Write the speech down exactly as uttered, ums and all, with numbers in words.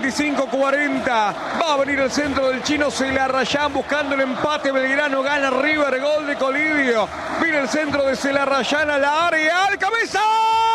y cinco cuarenta. Va a venir el centro del chino Zelarrayán buscando el empate. Belgrano gana River, gol de Colidio. Viene el centro de Zelarrayán a la área. ¡Al cabeza!